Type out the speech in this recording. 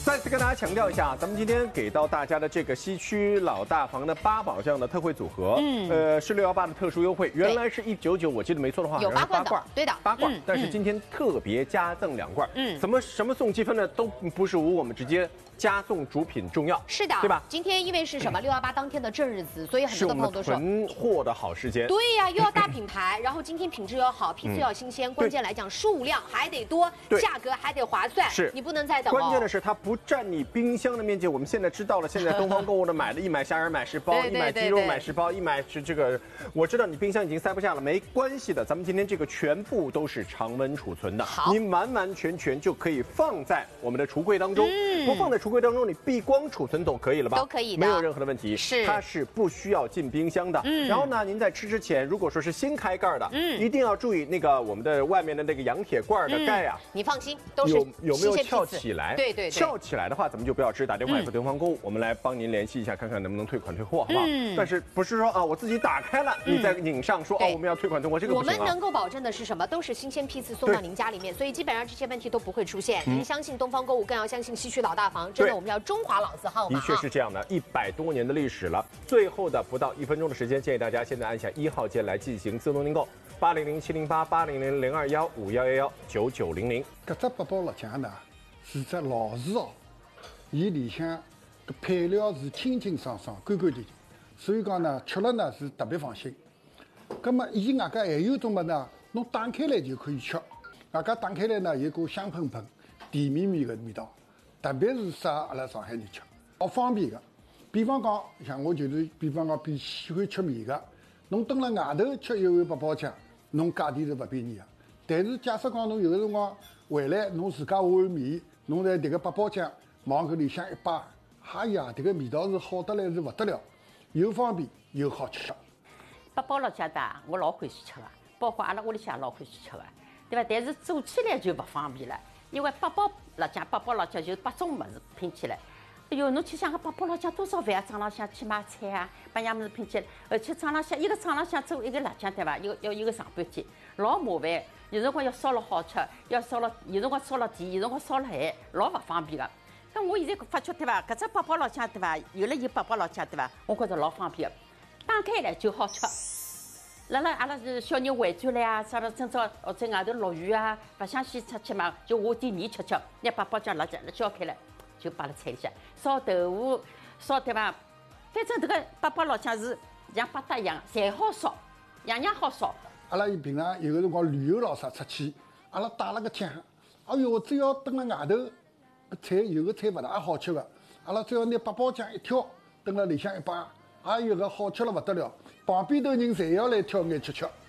再次跟大家强调一下，咱们今天给到大家的这个西区老大房的八宝这样的特惠组合，是618的特殊优惠，原来是199，我记得没错的话， 有8罐的，对的 ，8罐，但是今天特别加赠2罐，什么送积分呢？都不是无我们直接加送主品重要， 是的， 对吧？ 今天因为是什么618当天的正日子，所以很多的朋友都说囤货的好时间。 对呀，又要大品牌，然后今天品质要好，批次要新鲜，关键来讲数量还得多，价格还得划算， 是你不能再等。 关键的是它不占你冰箱的面积。我们现在知道了，现在东方购物的一买虾仁买10包，一买鸡肉买10包，一买是这个，我知道你冰箱已经塞不下了，没关系的，咱们今天这个全部都是常温储存的，你完完全全就可以放在我们的橱柜当中，不放在橱柜当中，你闭光储存都可以了吧？ 都可以的， 没有任何的问题。 是， 它是不需要进冰箱的。然后呢，您在吃之前，如果说是新开盖的，一定要注意那个我们的外面的那个羊铁罐的盖啊， 你放心，都是有没有翘起来？ 对， 翘起来的话，咱们就不要吃，打电话给东方购物，我们来帮您联系一下，看看能不能退款退货，好不好？但是不是说啊，我自己打开了，你再拧上说哦，我们要退款退货，这个不行啊。 我们能够保证的是什么？都是新鲜批次送到您家里面，所以基本上这些问题都不会出现。您相信东方购物，更要相信西区老大房，真的我们要中华老字号嘛。 的确是这样的，100多年的历史了。最后的不到1分钟的时间，建议大家现在按下1号键来进行自动订购，800-708-800-021511-9900。 搿只八宝辣酱呢是只老字号，伊里向搿配料是清清爽爽、干干净净，所以讲呢吃了呢是特别放心。葛么伊外加还有种么呢，侬打开来就可以吃，外加打开来呢有股香喷喷、甜绵绵的味道，特别是适合阿拉上海人吃，好方便的。比方讲，像我就是，比方讲比喜欢吃面的，侬蹲辣外头吃一碗八宝酱，侬价钿是不便宜的。但是假设讲侬有的辰光回来，侬自家下碗面，侬在迭个八宝酱往搿里向一摆，哎呀，迭个味道是好得来是不得了，又方便又好吃。 八宝辣酱的我老欢喜吃的，包括阿拉屋里向也老欢喜吃的，对吧？但是做起来就不方便了，因为八宝辣酱就8种物事拼起来。哎哟，侬去想个八宝辣酱多少饭啊？早浪向去买菜啊，把样物事拼起来，而且早浪向一个早浪向做一个辣酱对伐？要一个上半天，老麻烦。有辰光要烧了好吃，要烧了有辰光烧了甜，有辰光烧了咸，老勿方便个。咁我现在发觉对伐？搿只八宝辣酱对伐？有了八宝辣酱对伐？我觉着老方便个，打开来就好吃。阿拉是小人回转来啊，啥了今朝在外头落雨啊，勿想先出去嘛，就下点面吃，拿八宝酱辣酱浇开来。就摆辣菜里向烧豆腐，烧对伐？反正这个八宝辣酱是像八搭一样，侪好烧，样样好烧。 阿拉平常有个辰光旅游老啥出去，阿拉打了个酱，哎哟，只要蹲辣外头，菜有个菜勿大好吃个，阿拉只要拿八宝酱一挑，蹲辣里向一摆，哎哟，搿好吃了勿得了，旁边头人侪要来挑眼吃吃。